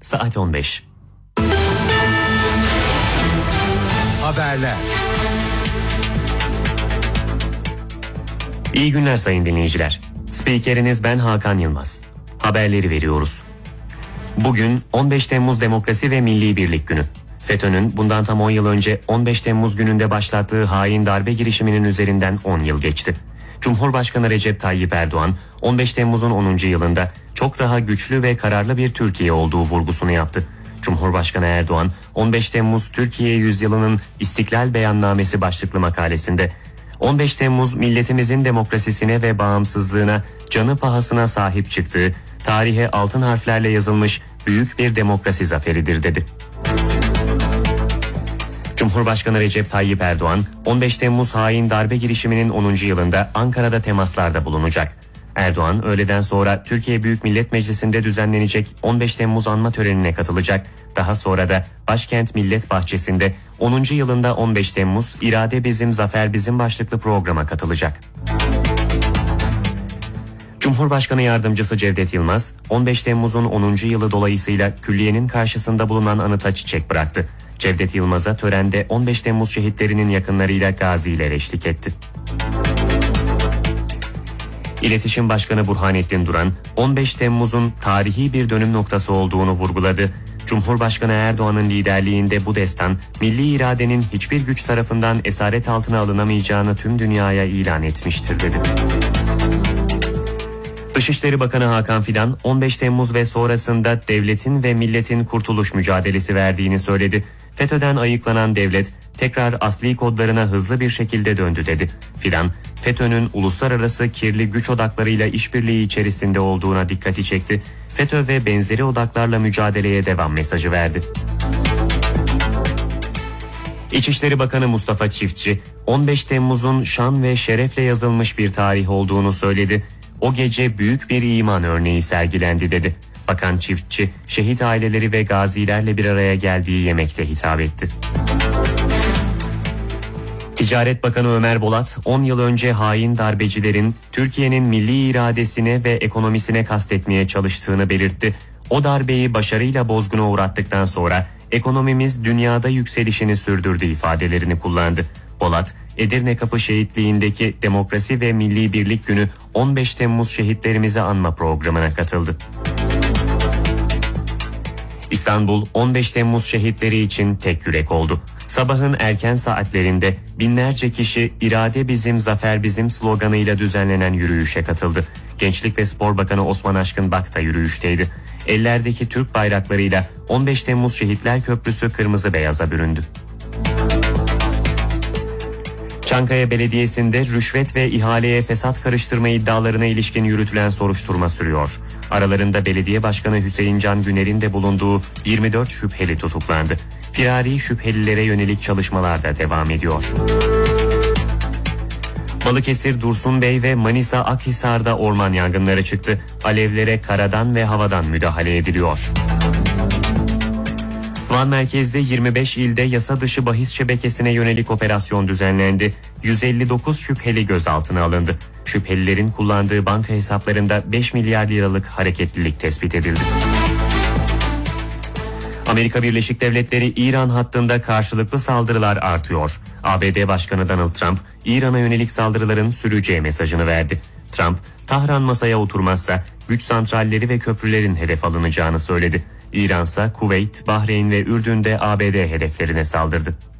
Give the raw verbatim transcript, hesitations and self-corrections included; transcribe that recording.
saat on beş. Haberler. İyi günler sayın dinleyiciler. Spikeriniz ben Hakan Yılmaz. Haberleri veriyoruz. Bugün on beş Temmuz Demokrasi ve Milli Birlik Günü. FETÖ'nün bundan tam on yıl önce on beş Temmuz gününde başlattığı hain darbe girişiminin üzerinden on yıl geçti. Cumhurbaşkanı Recep Tayyip Erdoğan on beş Temmuz'un onuncu yılında çok daha güçlü ve kararlı bir Türkiye olduğu vurgusunu yaptı. Cumhurbaşkanı Erdoğan on beş Temmuz Türkiye Yüzyılı'nın İstiklal Beyannamesi başlıklı makalesinde on beş Temmuz milletimizin demokrasisine ve bağımsızlığına canı pahasına sahip çıktığı, tarihe altın harflerle yazılmış büyük bir demokrasi zaferidir dedi. Cumhurbaşkanı Recep Tayyip Erdoğan on beş Temmuz hain darbe girişiminin onuncu yılında Ankara'da temaslarda bulunacak. Erdoğan öğleden sonra Türkiye Büyük Millet Meclisi'nde düzenlenecek on beş Temmuz anma törenine katılacak. Daha sonra da Başkent Millet Bahçesi'nde onuncu yılında on beş Temmuz İrade Bizim Zafer Bizim başlıklı programa katılacak. Cumhurbaşkanı Yardımcısı Cevdet Yılmaz on beş Temmuz'un onuncu yılı dolayısıyla külliyenin karşısında bulunan anıta çiçek bıraktı. Cevdet Yılmaz'a törende on beş Temmuz şehitlerinin yakınlarıyla gaziler eşlik etti. İletişim Başkanı Burhanettin Duran, on beş Temmuz'un tarihi bir dönüm noktası olduğunu vurguladı. Cumhurbaşkanı Erdoğan'ın liderliğinde bu destan, milli iradenin hiçbir güç tarafından esaret altına alınamayacağını tüm dünyaya ilan etmiştir dedi. Dışişleri Bakanı Hakan Fidan, on beş Temmuz ve sonrasında devletin ve milletin kurtuluş mücadelesi verdiğini söyledi. FETÖ'den ayıklanan devlet tekrar asli kodlarına hızlı bir şekilde döndü dedi. Fidan, FETÖ'nün uluslararası kirli güç odaklarıyla işbirliği içerisinde olduğuna dikkati çekti. FETÖ ve benzeri odaklarla mücadeleye devam mesajı verdi. İçişleri Bakanı Mustafa Çiftçi, on beş Temmuz'un şan ve şerefle yazılmış bir tarih olduğunu söyledi. O gece büyük bir iman örneği sergilendi dedi. Bakan Çiftçi, şehit aileleri ve gazilerle bir araya geldiği yemekte hitap etti. Ticaret Bakanı Ömer Bolat, on yıl önce hain darbecilerin Türkiye'nin milli iradesine ve ekonomisine kastetmeye çalıştığını belirtti. O darbeyi başarıyla bozguna uğrattıktan sonra ekonomimiz dünyada yükselişini sürdürdü ifadelerini kullandı. Bolat, Edirne Kapı Şehitliği'ndeki Demokrasi ve Milli Birlik Günü on beş Temmuz şehitlerimizi anma programına katıldı. İstanbul on beş Temmuz şehitleri için tek yürek oldu. Sabahın erken saatlerinde binlerce kişi "İrade Bizim, Zafer Bizim" sloganıyla düzenlenen yürüyüşe katıldı. Gençlik ve Spor Bakanı Osman Aşkın Bak da yürüyüşteydi. Ellerdeki Türk bayraklarıyla on beş Temmuz Şehitler Köprüsü kırmızı beyaza büründü. Çankaya Belediyesi'nde rüşvet ve ihaleye fesat karıştırma iddialarına ilişkin yürütülen soruşturma sürüyor. Aralarında Belediye Başkanı Hüseyin Can Güner'in de bulunduğu yirmi dört şüpheli tutuklandı. Firari şüphelilere yönelik çalışmalar da devam ediyor. Balıkesir Dursunbey ve Manisa Akhisar'da orman yangınları çıktı. Alevlere karadan ve havadan müdahale ediliyor. Van merkezde yirmi beş ilde yasa dışı bahis şebekesine yönelik operasyon düzenlendi. yüz elli dokuz şüpheli gözaltına alındı. Şüphelilerin kullandığı banka hesaplarında beş milyar liralık hareketlilik tespit edildi. Amerika Birleşik Devletleri İran hattında karşılıklı saldırılar artıyor. A B D Başkanı Donald Trump, İran'a yönelik saldırıların süreceği mesajını verdi. Trump, Tahran masaya oturmazsa güç santralleri ve köprülerin hedef alınacağını söyledi. İransa Kuveyt, Bahreyn ve Ürdün'de A B D hedeflerine saldırdı.